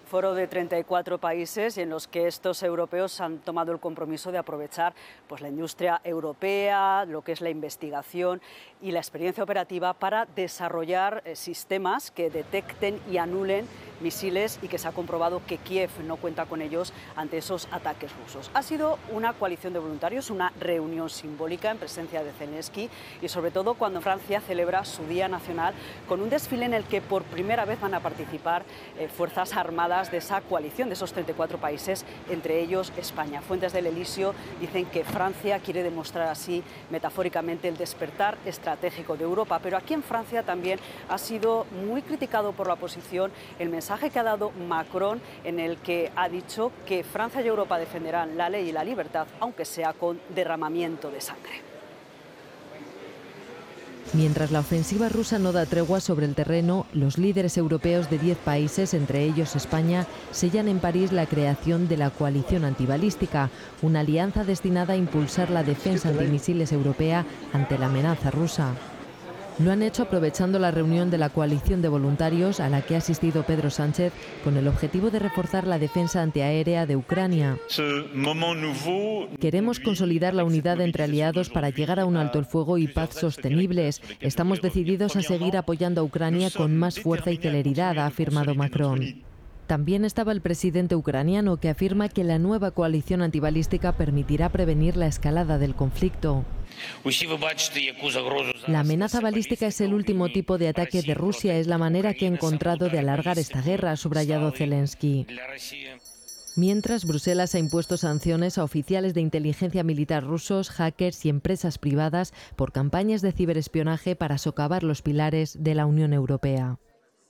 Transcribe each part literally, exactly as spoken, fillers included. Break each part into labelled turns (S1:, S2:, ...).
S1: Foro de treinta y cuatro países y en los que estos europeos han tomado el compromiso de aprovechar pues, la industria europea, lo que es la investigación y la experiencia operativa para desarrollar eh, sistemas que detecten y anulen misiles y que se ha comprobado que Kiev no cuenta con ellos ante esos ataques rusos. Ha sido una coalición de voluntarios, una reunión simbólica en presencia de Zelensky y sobre todo cuando Francia celebra su Día Nacional con un desfile en el que por primera vez van a participar eh, fuerzas armadas de esa coalición de esos treinta y cuatro países, entre ellos España. Fuentes del Elíseo dicen que Francia quiere demostrar así metafóricamente el despertar estratégico de Europa, pero aquí en Francia también ha sido muy criticado por la oposición el mensaje que ha dado Macron, en el que ha dicho que Francia y Europa defenderán la ley y la libertad, aunque sea con derramamiento de sangre.
S2: Mientras la ofensiva rusa no da tregua sobre el terreno, los líderes europeos de diez países, entre ellos España, sellan en París la creación de la coalición antibalística, una alianza destinada a impulsar la defensa antimisiles europea ante la amenaza rusa. Lo han hecho aprovechando la reunión de la coalición de voluntarios a la que ha asistido Pedro Sánchez con el objetivo de reforzar la defensa antiaérea de Ucrania. Queremos consolidar la unidad entre aliados para llegar a un alto el fuego y paz sostenibles. Estamos decididos a seguir apoyando a Ucrania con más fuerza y celeridad, ha afirmado Macron. También estaba el presidente ucraniano, que afirma que la nueva coalición antibalística permitirá prevenir la escalada del conflicto. La amenaza balística es el último tipo de ataque de Rusia, es la manera que ha encontrado de alargar esta guerra, ha subrayado Zelensky. Mientras, Bruselas ha impuesto sanciones a oficiales de inteligencia militar rusos, hackers y empresas privadas por campañas de ciberespionaje para socavar los pilares de la Unión Europea.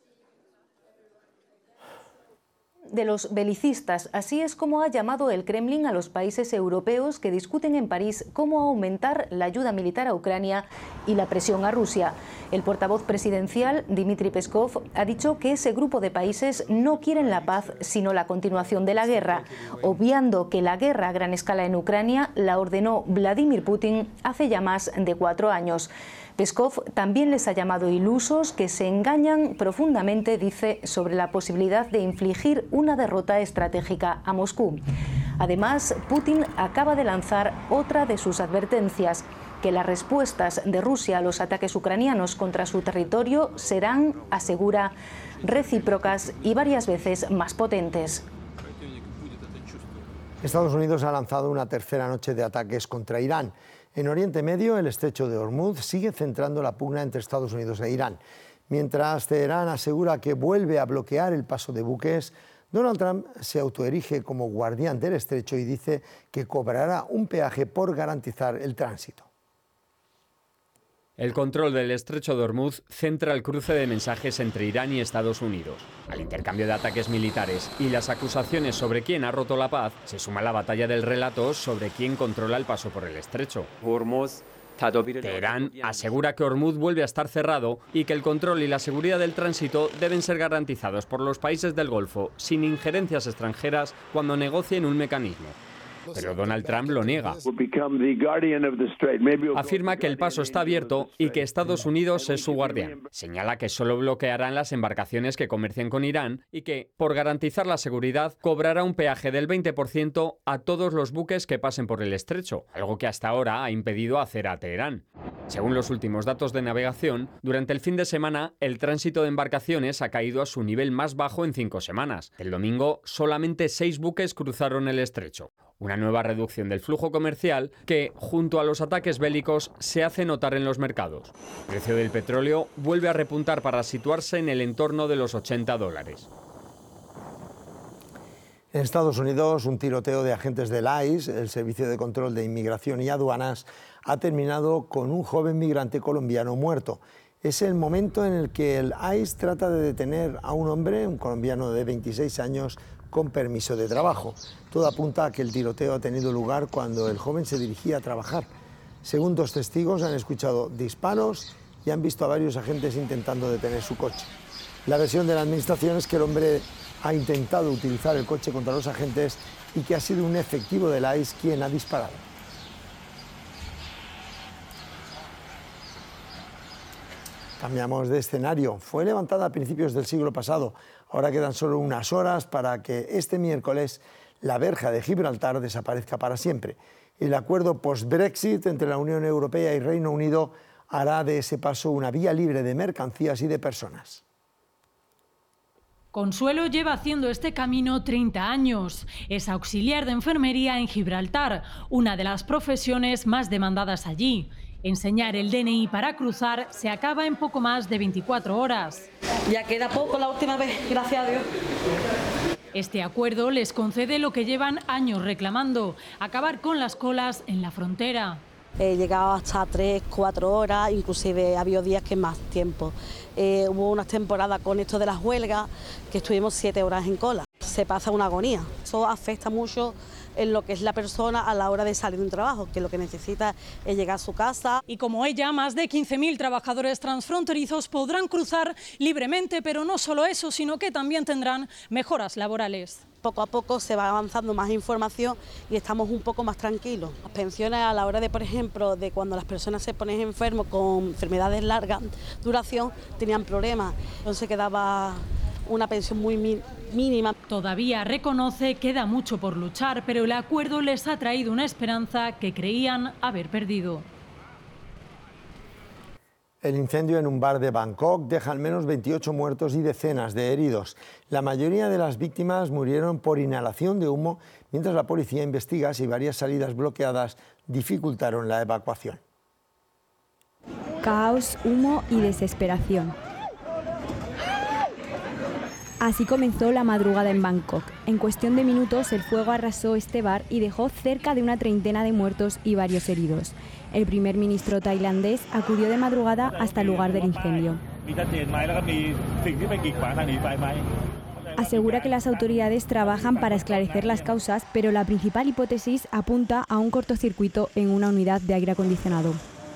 S3: De los belicistas. Así es como ha llamado el Kremlin a los países europeos que discuten en París cómo aumentar la ayuda militar a Ucrania y la presión a Rusia. El portavoz presidencial, Dmitry Peskov, ha dicho que ese grupo de países no quieren la paz, sino la continuación de la guerra, obviando que la guerra a gran escala en Ucrania la ordenó Vladimir Putin hace ya más de cuatro años. Peskov también les ha llamado ilusos que se engañan profundamente, dice, sobre la posibilidad de infligir una derrota estratégica a Moscú. Además, Putin acaba de lanzar otra de sus advertencias, que las respuestas de Rusia a los ataques ucranianos contra su territorio serán, asegura, recíprocas y varias veces más potentes.
S4: Estados Unidos ha lanzado una tercera noche de ataques contra Irán. En Oriente Medio, el estrecho de Hormuz sigue centrando la pugna entre Estados Unidos e Irán. Mientras Teherán asegura que vuelve a bloquear el paso de buques, Donald Trump se autoerige como guardián del estrecho y dice que cobrará un peaje por garantizar el tránsito.
S5: El control del estrecho de Hormuz centra el cruce de mensajes entre Irán y Estados Unidos. Al intercambio de ataques militares y las acusaciones sobre quién ha roto la paz, se suma la batalla del relato sobre quién controla el paso por el estrecho. Teherán asegura que Hormuz vuelve a estar cerrado y que el control y la seguridad del tránsito deben ser garantizados por los países del Golfo sin injerencias extranjeras cuando negocien un mecanismo. Pero Donald Trump lo niega. Afirma que el paso está abierto y que Estados Unidos es su guardián. Señala que solo bloquearán las embarcaciones que comercien con Irán y que, por garantizar la seguridad, cobrará un peaje del veinte por ciento a todos los buques que pasen por el estrecho, algo que hasta ahora ha impedido hacer a Teherán. Según los últimos datos de navegación, durante el fin de semana el tránsito de embarcaciones ha caído a su nivel más bajo en cinco semanas. El domingo solamente seis buques cruzaron el estrecho. Una nueva reducción del flujo comercial que, junto a los ataques bélicos, se hace notar en los mercados. El precio del petróleo vuelve a repuntar para situarse en el entorno de los ochenta dólares.
S4: En Estados Unidos, un tiroteo de agentes del I C E, el Servicio de Control de Inmigración y Aduanas, ha terminado con un joven migrante colombiano muerto. Es el momento en el que el I C E trata de detener a un hombre, un colombiano de veintiséis años, con permiso de trabajo. Todo apunta a que el tiroteo ha tenido lugar cuando el joven se dirigía a trabajar. Según dos testigos, han escuchado disparos y han visto a varios agentes intentando detener su coche. La versión de la administración es que el hombre ha intentado utilizar el coche contra los agentes y que ha sido un efectivo del I C E quien ha disparado. Cambiamos de escenario. Fue levantada a principios del siglo pasado. Ahora quedan solo unas horas para que este miércoles la verja de Gibraltar desaparezca para siempre. El acuerdo post-Brexit entre la Unión Europea y Reino Unido hará de ese paso una vía libre de mercancías y de personas.
S6: Consuelo lleva haciendo este camino treinta años. Es auxiliar de enfermería en Gibraltar, una de las profesiones más demandadas allí. Enseñar el D N I para cruzar se acaba en poco más de veinticuatro horas.
S7: Ya queda poco la última vez, gracias a Dios.
S6: Este acuerdo les concede lo que llevan años reclamando, acabar con las colas en la frontera.
S7: He llegado hasta tres, cuatro horas, inclusive ha habido días que más tiempo. Eh, hubo unas temporadas con esto de las huelgas que estuvimos siete horas en cola. Se pasa una agonía. Eso afecta mucho en lo que es la persona a la hora de salir de un trabajo, que lo que necesita es llegar a su casa.
S6: Y como ella, más de quince mil trabajadores transfronterizos podrán cruzar libremente, pero no solo eso, sino que también tendrán mejoras laborales.
S7: Poco a poco se va avanzando más información y estamos un poco más tranquilos. Las pensiones a la hora de, por ejemplo, de cuando las personas se ponen enfermos con enfermedades largas duración, tenían problemas, entonces quedaba una pensión muy mínima.
S6: Todavía reconoce que queda mucho por luchar, pero el acuerdo les ha traído una esperanza que creían haber perdido.
S4: El incendio en un bar de Bangkok deja al menos veintiocho muertos y decenas de heridos. La mayoría de las víctimas murieron por inhalación de humo, mientras la policía investiga si varias salidas bloqueadas dificultaron la evacuación.
S8: Caos, humo y desesperación. Así comenzó la madrugada en Bangkok. En cuestión de minutos, el fuego arrasó este bar y dejó cerca de una treintena de muertos y varios heridos. El primer ministro tailandés acudió de madrugada hasta el lugar del incendio. Asegura que las autoridades trabajan para esclarecer las causas, pero la principal hipótesis apunta a un cortocircuito en una unidad de aire acondicionado.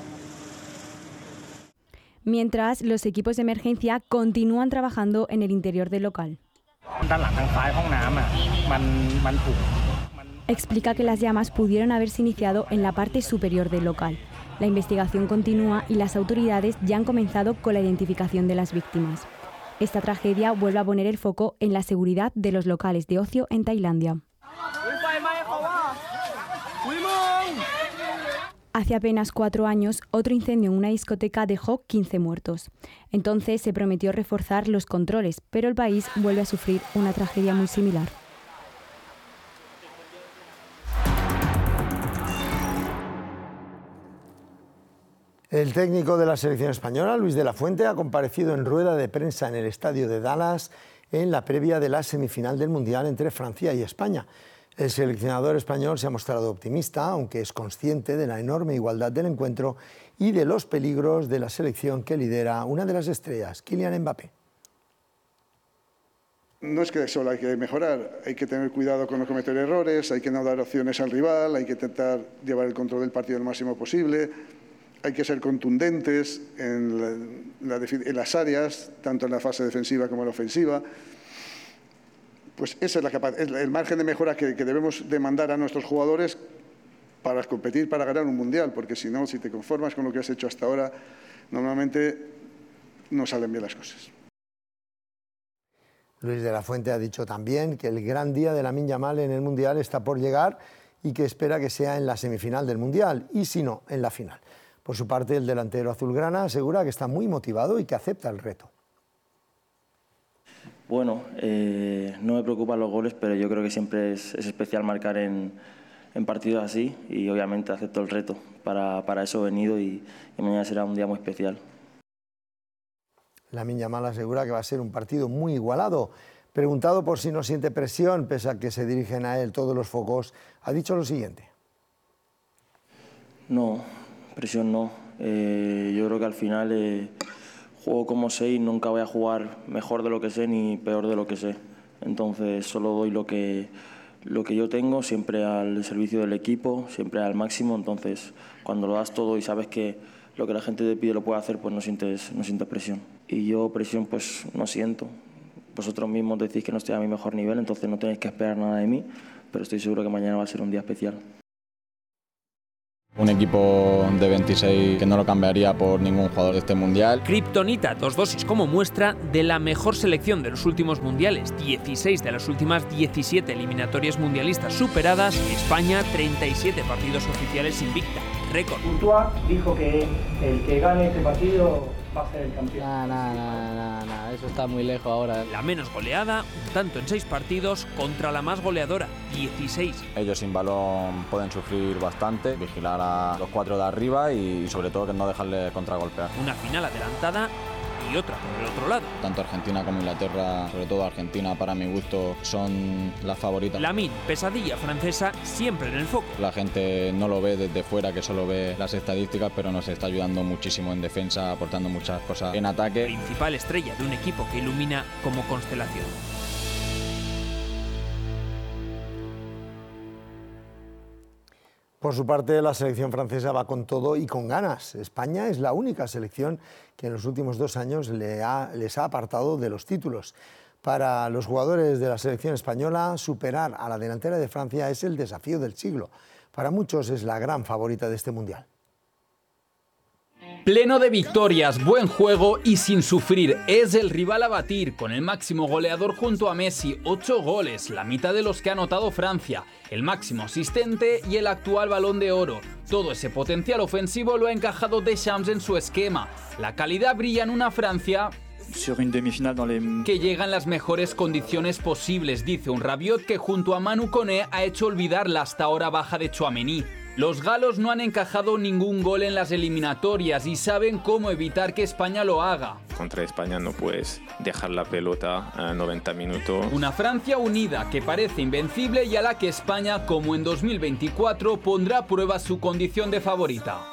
S8: Mientras, los equipos de emergencia continúan trabajando en el interior del local. Explica que las llamas pudieron haberse iniciado en la parte superior del local. La investigación continúa y las autoridades ya han comenzado con la identificación de las víctimas. Esta tragedia vuelve a poner el foco en la seguridad de los locales de ocio en Tailandia. Hace apenas cuatro años, otro incendio en una discoteca dejó quince muertos. Entonces se prometió reforzar los controles, pero el país vuelve a sufrir una tragedia muy similar.
S4: El técnico de la selección española, Luis de la Fuente, ha comparecido en rueda de prensa en el estadio de Dallas en la previa de la semifinal del Mundial entre Francia y España. El seleccionador español se ha mostrado optimista, aunque es consciente de la enorme igualdad del encuentro y de los peligros de la selección que lidera una de las estrellas, Kylian Mbappé.
S9: No es que solo hay que mejorar, hay que tener cuidado con no cometer errores, hay que no dar opciones al rival, hay que intentar llevar el control del partido el máximo posible, hay que ser contundentes en, la, en las áreas, tanto en la fase defensiva como en la ofensiva. Pues ese es la capaz, el margen de mejora que, que debemos demandar a nuestros jugadores para competir, para ganar un mundial, porque si no, si te conformas con lo que has hecho hasta ahora, normalmente no salen bien las cosas.
S4: Luis de la Fuente ha dicho también que el gran día de Lamine Yamal en el mundial está por llegar y que espera que sea en la semifinal del mundial y si no, en la final. Por su parte, el delantero azulgrana asegura que está muy motivado y que acepta el reto.
S10: Bueno, eh, no me preocupan los goles, pero yo creo que siempre es, es especial marcar en, en partidos así y obviamente acepto el reto. Para, para eso he venido y, y mañana será un día muy especial.
S4: Lamine Yamal asegura que va a ser un partido muy igualado. Preguntado por si no siente presión, pese a que se dirigen a él todos los focos, ha dicho lo siguiente.
S10: No, presión no. Eh, yo creo que al final... Eh, Juego como sé y nunca voy a jugar mejor de lo que sé ni peor de lo que sé. Entonces solo doy lo que, lo que yo tengo, siempre al servicio del equipo, siempre al máximo. Entonces cuando lo das todo y sabes que lo que la gente te pide lo puede hacer, pues no sientes, no sientes presión. Y yo presión pues no siento. Vosotros mismos decís que no estoy a mi mejor nivel, entonces no tenéis que esperar nada de mí, pero estoy seguro que mañana va a ser un día especial.
S11: Un equipo de veintiséis que no lo cambiaría por ningún jugador de este mundial.
S12: Kriptonita, dos dosis como muestra de la mejor selección de los últimos mundiales. dieciséis de las últimas diecisiete eliminatorias mundialistas superadas. España, treinta y siete partidos oficiales invicta. Récord.
S13: Courtois dijo que el que gane este partido va a ser el campeón.
S14: No, no, no, no, no, eso está muy lejos ahora.
S12: La menos goleada, un tanto en seis partidos, contra la más goleadora, dieciséis.
S11: Ellos sin balón pueden sufrir bastante, vigilar a los cuatro de arriba y sobre todo que no dejarle contragolpear.
S12: Una final adelantada y otra por el otro lado.
S11: Tanto Argentina como Inglaterra, sobre todo Argentina para mi gusto, son las favoritas.
S12: Lamine, pesadilla francesa, siempre en el foco.
S11: La gente no lo ve desde fuera, que solo ve las estadísticas, pero nos está ayudando muchísimo en defensa, aportando muchas cosas en ataque.
S12: Principal estrella de un equipo que ilumina como constelación.
S4: Por su parte, la selección francesa va con todo y con ganas. España es la única selección que en los últimos dos años le ha, les ha apartado de los títulos. Para los jugadores de la selección española, superar a la delantera de Francia es el desafío del siglo. Para muchos es la gran favorita de este Mundial.
S15: Pleno de victorias, buen juego y sin sufrir. Es el rival a batir, con el máximo goleador junto a Messi, ocho goles, la mitad de los que ha anotado Francia, el máximo asistente y el actual Balón de Oro. Todo ese potencial ofensivo lo ha encajado Deschamps en su esquema. La calidad brilla en una Francia que llega en las mejores condiciones posibles, dice un Rabiot que junto a Manu Koné ha hecho olvidar la hasta ahora baja de Tchouaméni. Los galos no han encajado ningún gol en las eliminatorias y saben cómo evitar que España lo haga.
S16: Contra España no puedes dejar la pelota a noventa minutos.
S15: Una Francia unida que parece invencible y a la que España, como en dos mil veinticuatro, pondrá a prueba su condición de favorita.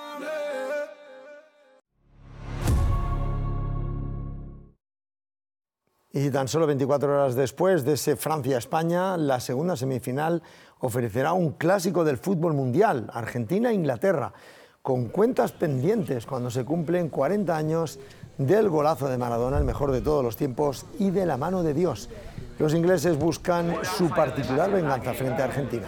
S4: Y tan solo veinticuatro horas después de ese Francia-España, la segunda semifinal ofrecerá un clásico del fútbol mundial, Argentina-Inglaterra, con cuentas pendientes cuando se cumplen cuarenta años del golazo de Maradona, el mejor de todos los tiempos, y de la mano de Dios. Los ingleses buscan su particular venganza frente a Argentina.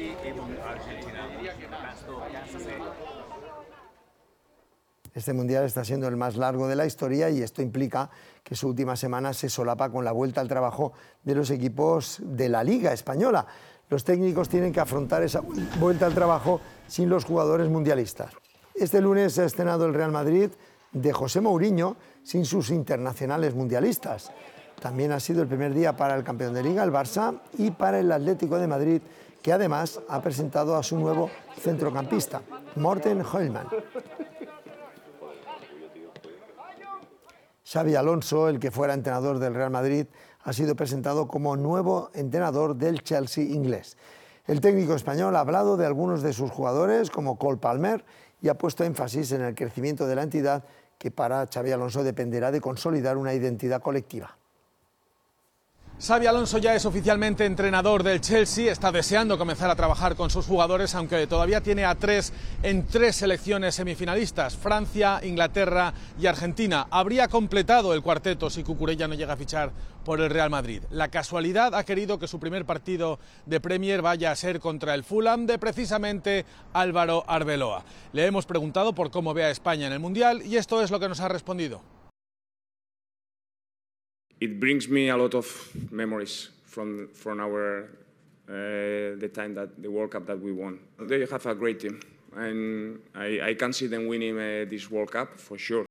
S4: Este Mundial está siendo el más largo de la historia y esto implica que su última semana se solapa con la vuelta al trabajo de los equipos de la Liga Española. Los técnicos tienen que afrontar esa vuelta al trabajo sin los jugadores mundialistas. Este lunes se ha estrenado el Real Madrid de José Mourinho sin sus internacionales mundialistas. También ha sido el primer día para el campeón de Liga, el Barça, y para el Atlético de Madrid, que además ha presentado a su nuevo centrocampista, Morten Heulmann. Xabi Alonso, el que fuera entrenador del Real Madrid, ha sido presentado como nuevo entrenador del Chelsea inglés. El técnico español ha hablado de algunos de sus jugadores, como Cole Palmer, y ha puesto énfasis en el crecimiento de la entidad, que para Xabi Alonso dependerá de consolidar una identidad colectiva.
S17: Xabi Alonso ya es oficialmente entrenador del Chelsea, está deseando comenzar a trabajar con sus jugadores, aunque todavía tiene a tres en tres selecciones semifinalistas, Francia, Inglaterra y Argentina. Habría completado el cuarteto si Cucurella no llega a fichar por el Real Madrid. La casualidad ha querido que su primer partido de Premier vaya a ser contra el Fulham de precisamente Álvaro Arbeloa. Le hemos preguntado por cómo ve a España en el Mundial y esto es lo que nos ha respondido.
S18: It brings me a lot of memories from from our uh, the time that the World Cup that we won. They have a great team, and I, I can see them winning uh, this World Cup for sure.